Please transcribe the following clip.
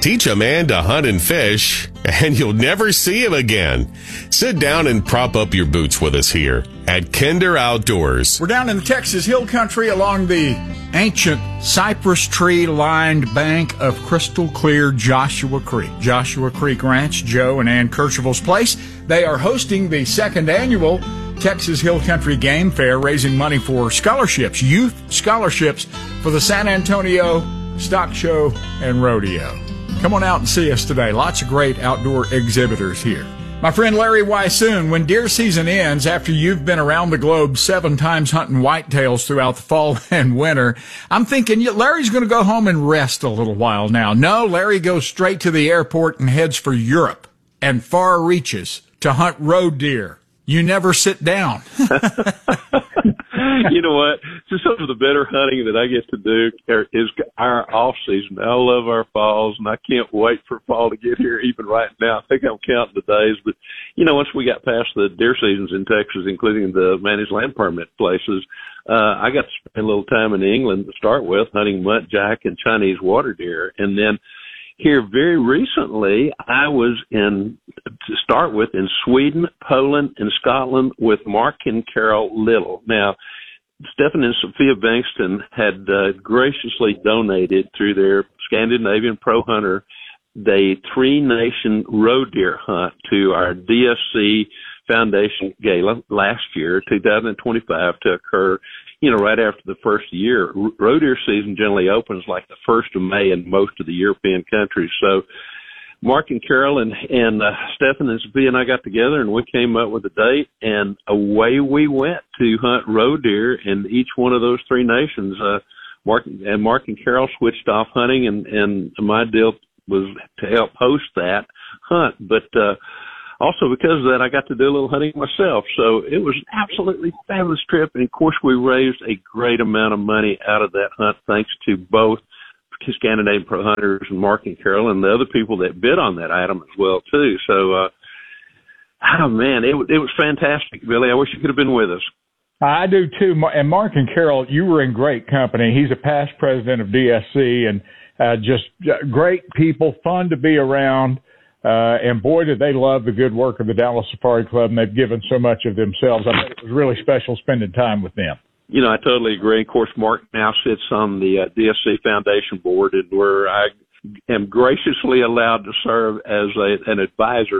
Teach a man to hunt and fish, and you'll never see him again. Sit down and prop up your boots with us here at Kinder Outdoors. We're down in the Texas Hill Country along the ancient cypress tree-lined bank of crystal clear Joshua Creek. Joshua Creek Ranch, Joe and Ann Kercheval's place. They are hosting the second annual Texas Hill Country Game Fair, raising money for scholarships, youth scholarships for the San Antonio Stock Show and Rodeo. Come on out and see us today. Lots of great outdoor exhibitors here. My friend Larry Weissoon, when deer season ends, after you've been around the globe 7 times hunting whitetails throughout the fall and winter, I'm thinking Larry's going to go home and rest a little while now. No, Larry goes straight to the airport and heads for Europe and far reaches to hunt roe deer. You never sit down. You know what? So some of the better hunting that I get to do is our off season. I love our falls, and I can't wait for fall to get here. Even right now, I think I'm counting the days. But you know, once we got past the deer seasons in Texas, including the managed land permit places, I got to spend a little time in England to start with, hunting muntjac and Chinese water deer, and then here very recently, I was in Sweden, Poland, and Scotland with Mark and Carol Little. Now, Stephen and Sophia Bankston had graciously donated through their Scandinavian Pro Hunter Day 3-nation roe deer hunt to our DSC Foundation Gala last year, 2025, to occur, you know, right after the first year. Roe deer season generally opens like the 1st of May in most of the European countries. So Mark and Carol and Stephen and Sophia and I got together, and we came up with a date, and away we went to hunt roe deer in each one of those 3 nations. Mark and Carol switched off hunting, and my deal was to help host that hunt. But also because of that, I got to do a little hunting myself. So it was an absolutely fabulous trip. And, of course, we raised a great amount of money out of that hunt, thanks to both Scandinavian Pro Hunters and Mark and Carol and the other people that bid on that item as well, too. So, oh, man, it was fantastic, Billy. I wish you could have been with us. I do, too. And Mark and Carol, you were in great company. He's a past president of DSC, and just great people, fun to be around. And boy, did they love the good work of the Dallas Safari Club, and they've given so much of themselves. I bet it was really special spending time with them. You know, I totally agree. Of course, Mark now sits on the DSC Foundation board, and where I am graciously allowed to serve as an advisor